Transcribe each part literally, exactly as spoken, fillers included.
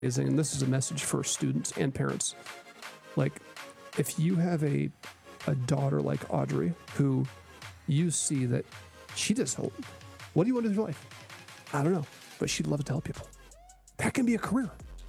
And this is a message for students and parents. Like, if you have a a daughter like Audrey, who you see that she just hope, what do you want to do in your life? I don't know, but she'd love to help people. That can be a career.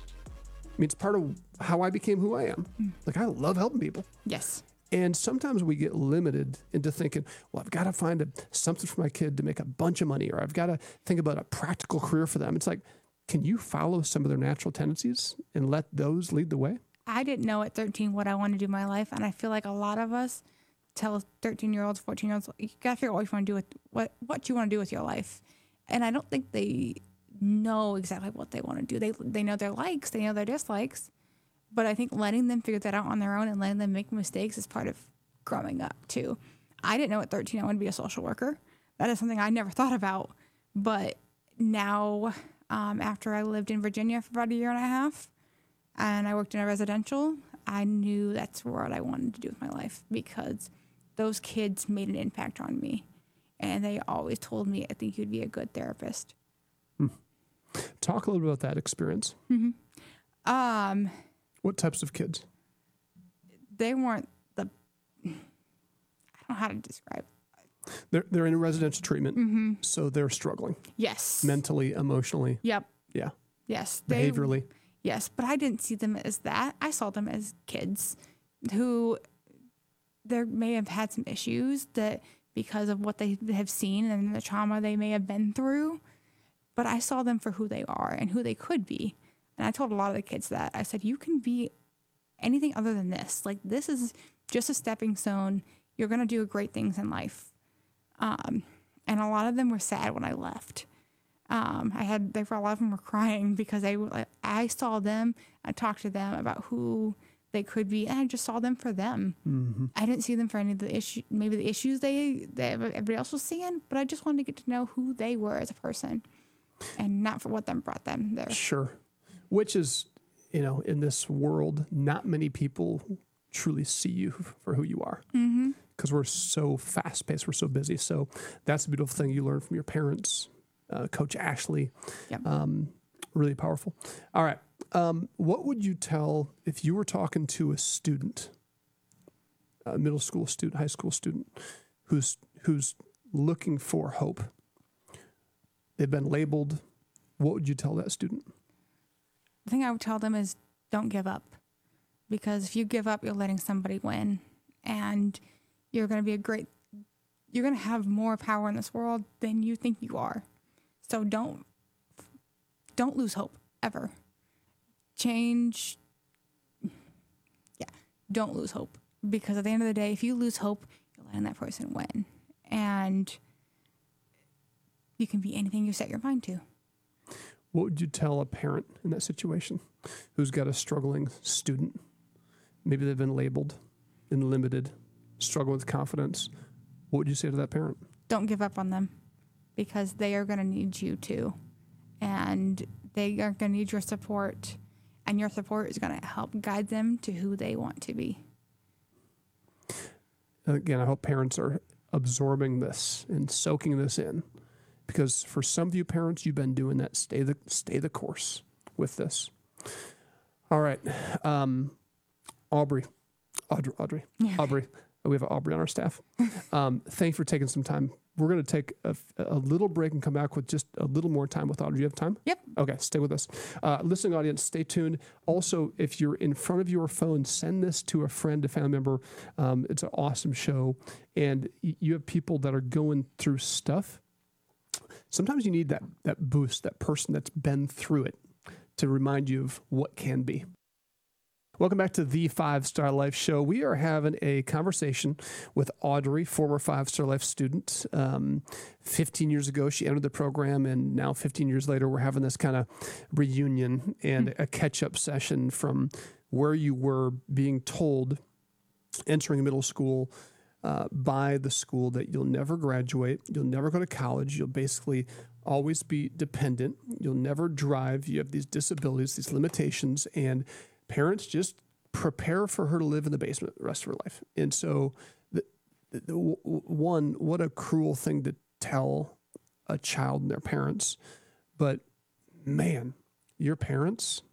I mean, it's part of how I became who I am. Mm. Like, I love helping people. Yes. And sometimes we get limited into thinking, well, I've got to find a, something for my kid to make a bunch of money, or I've got to think about a practical career for them. It's like, can you follow some of their natural tendencies and let those lead the way? I didn't know at thirteen what I wanted to do in my life. And I feel like a lot of us tell thirteen-year-olds, fourteen-year-olds, you got to figure out what you want to do with what, what you want to do with your life. And I don't think they know exactly what they want to do. They they know their likes, they know their dislikes. But I think letting them figure that out on their own and letting them make mistakes is part of growing up too. I didn't know at thirteen I wanted to be a social worker. That is something I never thought about. But now, um, after I lived in Virginia for about a year and a half, and I worked in a residential, I knew that's what I wanted to do with my life, because those kids made an impact on me. And they always told me, I think you'd be a good therapist. Hmm. Talk a little bit about that experience. Mm-hmm. Um, what types of kids? They weren't the, I don't know how to describe. They're, they're in residential treatment, mm-hmm. so they're struggling. Yes. Mentally, emotionally. Yep. Yeah. Yes. They, Behaviorally. Yes, but I didn't see them as that. I saw them as kids who there may have had some issues that because of what they have seen and the trauma they may have been through. But I saw them for who they are and who they could be. And I told a lot of the kids that. I said, you can be anything other than this. Like, this is just a stepping stone. You're going to do great things in life. Um, and a lot of them were sad when I left. Um, I had, they, for a lot of them were crying because they, I saw them, I talked to them about who they could be, and I just saw them for them. Mm-hmm. I didn't see them for any of the issues, maybe the issues they, that everybody else was seeing, but I just wanted to get to know who they were as a person and not for what them brought them there. Sure. Which is, you know, in this world, not many people truly see you for who you are. Mm-hmm. Because we're so fast paced, we're so busy. So that's a beautiful thing you learn from your parents. Uh, Coach Ashley, yep. um, really powerful. All right. Um, what would you tell if you were talking to a student, a middle school student, high school student, who's who's looking for hope? They've been labeled. What would you tell that student? The thing I would tell them is don't give up. Because if you give up, you're letting somebody win. And you're going to be a great, you're going to have more power in this world than you think you are. So don't, don't lose hope, ever. Change, yeah, don't lose hope. Because at the end of the day, if you lose hope, you're letting that person win. And you can be anything you set your mind to. What would you tell a parent in that situation who's got a struggling student? Maybe they've been labeled and limited, struggle with confidence. What would you say to that parent? Don't give up on them, because they are going to need you too. And they are going to need your support. And your support is going to help guide them to who they want to be. Again, I hope parents are absorbing this and soaking this in. Because for some of you parents, you've been doing that. Stay the stay the course with this. All right. Um, Aubrey. Audrey. Audrey. Yeah. Aubrey. We have Aubrey on our staff. Um, thank you for taking some time. We're going to take a, a little break and come back with just a little more time with Audrey. Do you have time? Yep. Okay, stay with us. Uh, listening audience, stay tuned. Also, if you're in front of your phone, send this to a friend, a family member. Um, it's an awesome show. And y- you have people that are going through stuff. Sometimes you need that that boost, that person that's been through it to remind you of what can be. Welcome back to the Five Star Life Show. We are having a conversation with Audrey, former Five Star Life student. Um, fifteen years ago, she entered the program, and now fifteen years later, we're having this kind of reunion and mm-hmm. a catch-up session from where you were being told, entering middle school, Uh, by the school that you'll never graduate, you'll never go to college, you'll basically always be dependent, you'll never drive, you have these disabilities, these limitations, and parents just prepare for her to live in the basement the rest of her life. And so, the, the, the one, what a cruel thing to tell a child and their parents, but man, your parents